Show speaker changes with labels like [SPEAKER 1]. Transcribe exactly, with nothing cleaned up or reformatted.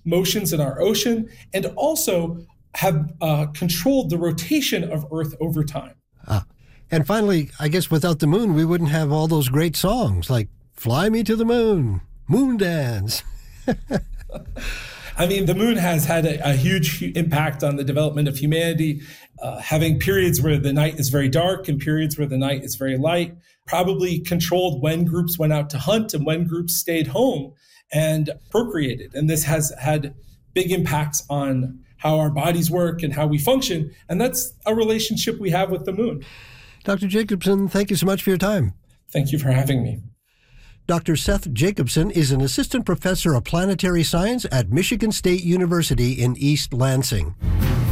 [SPEAKER 1] motions in our ocean, and also have uh, controlled the rotation of Earth over time.
[SPEAKER 2] Ah. And finally, I guess without the moon, we wouldn't have all those great songs like Fly Me to the Moon, Moon Dance.
[SPEAKER 1] I mean, the moon has had a, a huge impact on the development of humanity, uh, having periods where the night is very dark and periods where the night is very light, probably controlled when groups went out to hunt and when groups stayed home and procreated. And this has had big impacts on how our bodies work and how we function. And that's a relationship we have with the moon.
[SPEAKER 2] Doctor Jacobson, thank you so much for your time.
[SPEAKER 1] Thank you for having me.
[SPEAKER 2] Doctor Seth Jacobson is an assistant professor of planetary science at Michigan State University in East Lansing.